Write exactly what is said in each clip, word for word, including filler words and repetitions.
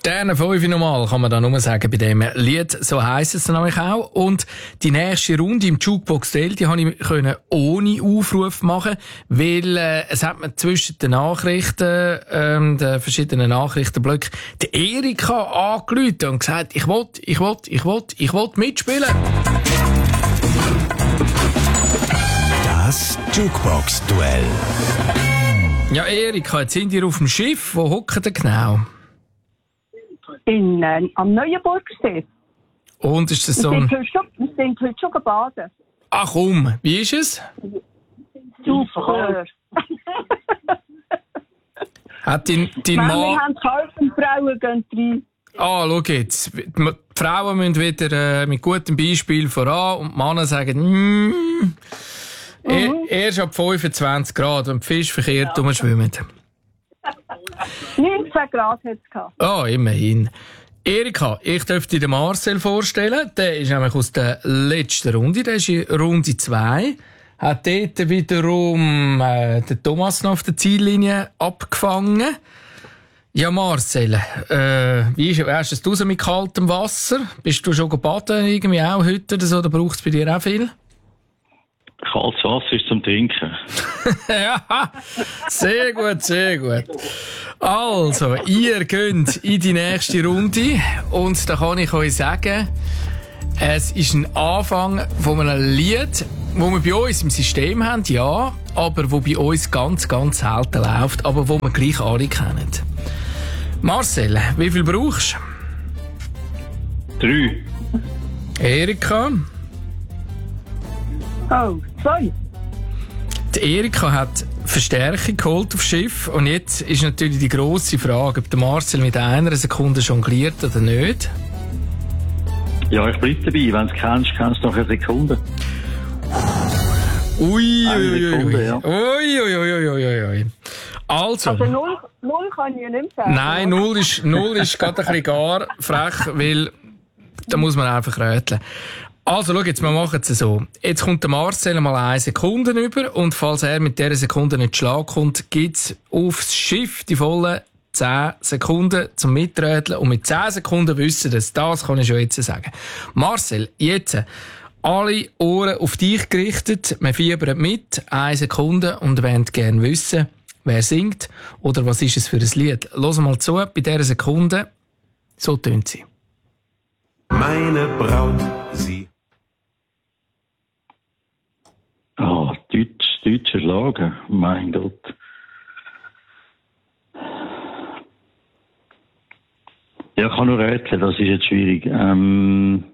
Sterne fünf nochmal, kann man da nur sagen, bei dem Lied. So heisst es dann nämlich auch. Und die nächste Runde im Jukebox Daily, die konnte ich können ohne Aufruf machen, weil äh, es hat mir zwischen den Nachrichten, ähm, den verschiedenen Nachrichtenblöcken, die Erika angerufen und gesagt, ich will, ich will, ich will, ich will mitspielen. Das Jukebox-Duell. Ja, Erika, jetzt sind ihr auf dem Schiff. Wo hocken ihr genau? In, äh, am Neuenburgsee. Und ist das so Wir ein... sind heute schon, wir sind heute schon gebaden. Ach komm, wie ist es? Super. Hat dein, dein Mann, Mann... wir haben geholfen, und Frauen gehen rein. Ah, schau jetzt. Die Frauen müssen wieder äh, mit gutem Beispiel voran und die Männer sagen, mm, er, erst ab fünfundzwanzig Grad, wenn die Fische verkehrt ja. schwimmen. neunzehn Grad hat es gehabt. Ah, immerhin. Erika, ich darf dir den Marcel vorstellen. Der ist nämlich aus der letzten Runde. Der ist in Runde zwei. Hat dort wiederum äh, den Thomas noch auf der Ziellinie abgefangen. Ja, Marcel, äh, wie ist, hast du es raus mit kaltem Wasser? Bist du schon baden irgendwie auch heute oder so? Da braucht es bei dir auch viel? Kaltes Wasser ist zum Trinken. Ja, sehr gut, sehr gut. Also, ihr geht in die nächste Runde und da kann ich euch sagen, es ist ein Anfang von einem Lied, wo wir bei uns im System haben, ja, aber wo bei uns ganz, ganz selten läuft, aber wo wir gleich alle kennen. Marcel, wie viel brauchst du? Drei. Erika? Oh, zwei. Die Erika hat Verstärkung geholt aufs Schiff und jetzt ist natürlich die grosse Frage, ob der Marcel mit einer Sekunde jongliert oder nicht. Ja, ich bleibe dabei. Wenn du es kennst, kennst du noch eine Sekunde. Ui, eine ui, Sekunde, ui, ja. ui, ui, ui, ui, ui. Also. Also null, null kann ich ja nicht sagen. Nein, null ist, null ist gerade ein bisschen gar frech, weil da muss man einfach rätseln. Also, schau jetzt, wir machen es so. Jetzt kommt der Marcel mal eine Sekunde über und falls er mit dieser Sekunde nicht Schlag kommt, gibt's aufs Schiff die vollen zehn Sekunden zum Miträteln und mit zehn Sekunden wissen das. Das kann ich schon jetzt sagen. Marcel, jetzt alle Ohren auf dich gerichtet. Wir fiebern mit. Eine Sekunde und wollen gerne wissen, wer singt oder was ist es für ein Lied. Los mal zu, bei dieser Sekunde. So tönt sie. Meine Braut, sie... Ah, oh, Deutsch, deutscher Schlager. Mein Gott. Ja, ich kann nur rätseln, das ist jetzt schwierig. Ähm,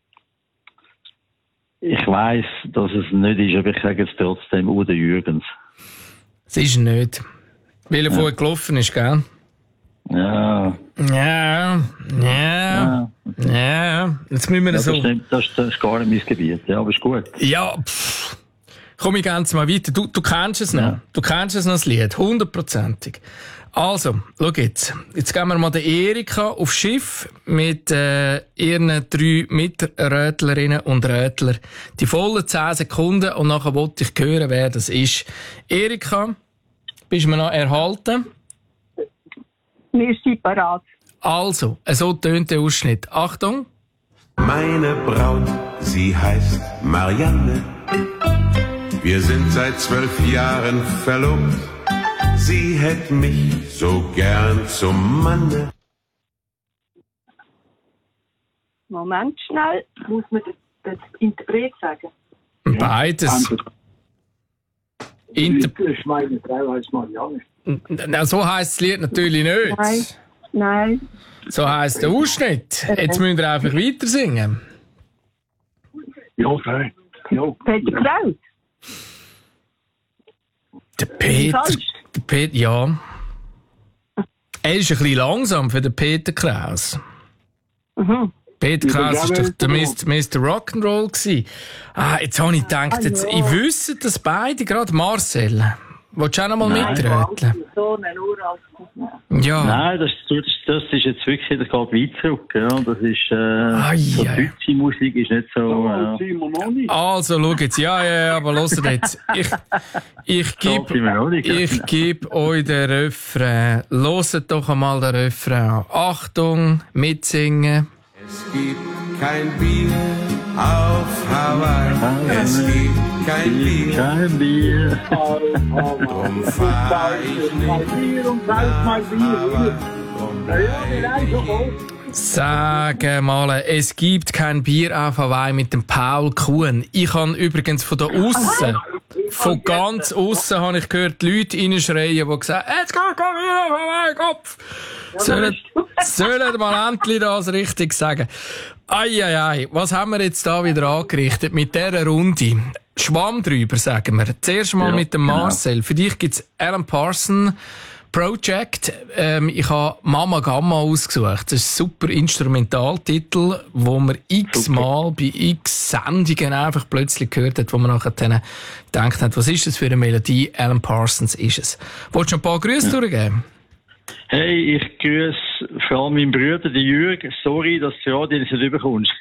ich weiss, dass es nicht ist, aber ich sage jetzt trotzdem Udo Jürgens. Es ist nicht. Weil er ja. vorher gelaufen ist, gell? Ja. Ja, ja, ja. ja. Jetzt müssen wir ja, so... Das, stimmt, das, das ist gar nicht mein Gebiet, ja, aber ist gut. Ja, pff. Komm, ich ganz mal weiter. Du, du kennst es noch. Ja. Du kennst es noch, das Lied. Hundertprozentig. Also, schau jetzt. Jetzt gehen wir mal der Erika aufs Schiff mit äh, ihren drei Miträtlerinnen und Rätler. Die vollen zehn Sekunden und nachher wollte ich hören, wer das ist. Erika, bist du mir noch erhalten? Wir sind parat. Also, so tönt der Ausschnitt. Achtung. Meine Braut, sie heißt Marianne. Wir sind seit zwölf Jahren verlobt. Sie hätte mich so gern zum Manne. Moment schnell. Muss man das Interpret sagen? Beides. Inter- Ich meine Frau heißt Marianne. Na, so heisst das Lied natürlich nicht. Nein. Nein. So heisst der Ausschnitt. Jetzt müsst ihr einfach weiter singen. Ja, okay. Ja. Peter Kraut. Der Peter, der Peter, ja. Er ist ein bisschen langsam für den Peter Kraus. Mhm. Peter Kraus war doch der Mister Rock'n'Roll gewesen. Ah, jetzt habe ich gedacht, jetzt, ich wüsste das beide, gerade Marcel. Willst du auch noch mal Nein. mitröteln? So einen Uralten. Ja. Nein, das, das, das ist jetzt wirklich, das geht weit zurück. Ja. Das ist, äh, Ai, so ai. deutsche Musik ist nicht so, So äh, alt sind wir noch nicht. Also, schau jetzt. Ja, ja, ja, aber hört jetzt. Ich, ich so sind wir gebe, noch nicht. ja. ich gebe euch den Refrain. Hört doch einmal den Refrain an. Achtung, mitsingen. Es gibt kein Bier auf Hawaii. Es gibt kein Bier, Kein Bier. drum fahr ich nicht Mal Bier und Preis mal Bier. Hawaii. Drum Ja, ja, wir rein schon voll. Sag mal, es gibt kein Bier auf Hawaii mit dem Paul Kuhn. Ich habe übrigens von da aussen, von ganz aussen habe ich gehört, die Leute reinschreien, die gesagt haben, jetzt geht kein Bier auf Hawaii, Kopf. Sollen, sollen mal endlich das richtig sagen. Eieiei, was haben wir jetzt da wieder angerichtet mit dieser Runde? Schwamm drüber, sagen wir. Zuerst mal Ja, mit dem genau. Marcel. Für dich gibt's Alan Parsons Project. Ähm, ich habe Mama Gamma ausgesucht. Das ist ein super Instrumentaltitel, wo man x-mal bei x Sendungen einfach plötzlich gehört hat, wo man nachher dann gedacht hat, was ist das für eine Melodie? Alan Parsons ist es. Wolltest du ein paar Grüße ja. durchgeben? Hey, ich grüße vor allem meinen Bruder, den Jürg. Sorry, dass du ja den nicht überkommst.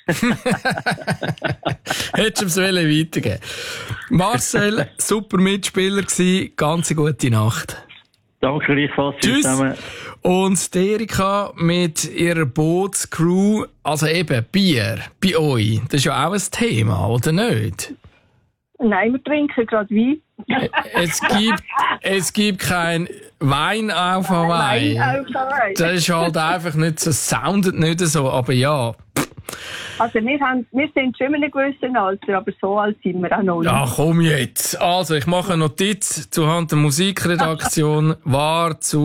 Hättest du es weitergeben. Marcel, super Mitspieler gewesen. Ganz eine gute Nacht. Danke gleichfalls. Tschüss. Zusammen. Und die Erika mit ihrer Bootscrew, also eben Bier bei euch, das ist ja auch ein Thema, oder nicht? Nein, wir trinken gerade Wein. Es gibt, es gibt kein Wein auf Hawaii. Wein auf Hawaii. Das ist halt einfach nicht so, soundet nicht so, aber ja. Also wir, haben, wir sind schon in einem gewissen Alter, aber so alt sind wir auch noch nicht. Ja, komm jetzt. Also, ich mache eine Notiz zuhanden der Musikredaktion. War zu